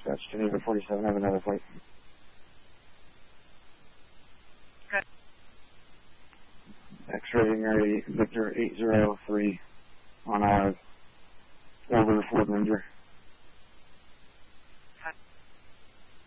Dispatch, Geneva 47, I have another flight. Okay. X-ray ready, Victor 803 on over Fort Windsor.